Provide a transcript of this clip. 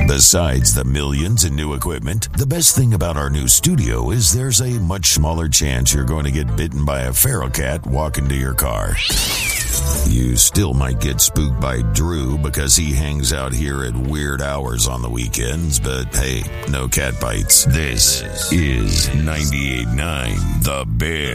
Besides the millions in new equipment, the best thing about our new studio is there's a much smaller chance you're going to get bitten by a feral cat walking to your car. You still might get spooked by Drew because he hangs out here at weird hours on the weekends, but hey, no cat bites. This is 98.9 The Big.